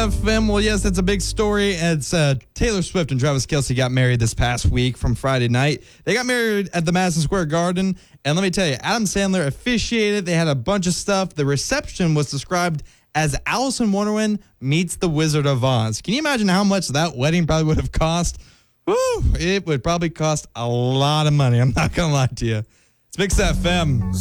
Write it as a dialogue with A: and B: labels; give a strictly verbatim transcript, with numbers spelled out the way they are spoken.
A: F M. Well, yes, that's a big story. It's uh, Taylor Swift and Travis Kelce got married this past week from Friday night. They got married at the Madison Square Garden. And let me tell you, Adam Sandler officiated. They had a bunch of stuff. The reception was described as Alice in Wonderland meets the Wizard of Oz. Can you imagine how much that wedding probably would have cost? Woo, it would probably cost a lot of money. I'm not going to lie to you. It's Mix F M.